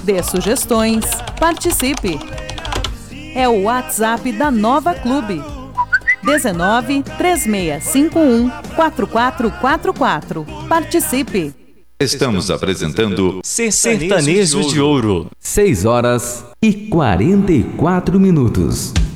dê sugestões, participe. É o WhatsApp da Nova Clube. 19 3651 4444. Participe. Estamos apresentando Sertanejo de Ouro. 6 horas e 44 minutos.